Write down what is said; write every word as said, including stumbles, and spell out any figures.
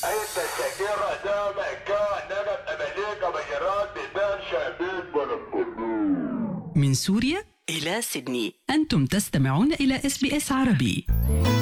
أنت الذاكرة ده مكان أنا بأمريكا بجرات ببان شعبين بلد. من سوريا إلى سيدني أنتم تستمعون إلى إس بي إس عربي.